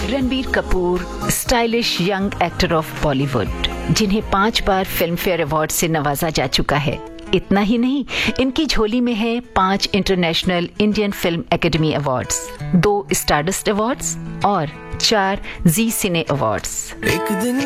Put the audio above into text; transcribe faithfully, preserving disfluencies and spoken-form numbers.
Ranbir Kapoor stylish young actor of Bollywood, जिन्हें पांच बार film fair award से नवाजा जा चुका है। इतना ही नहीं, इनकी झोली में है पांच international Indian film academy awards, दो स्टारडस्ट अवार्ड्स और चार जी सिने अवार्ड्स।